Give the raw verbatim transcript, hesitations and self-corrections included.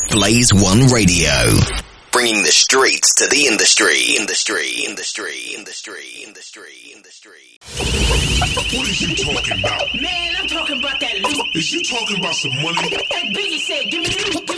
Blaze One Radio. Bringing the streets to the industry, industry, industry, industry, industry, industry. What is you talking about? Man, I'm talking about that loot. Is you talking about some money? That Biggie said, give me loot, give me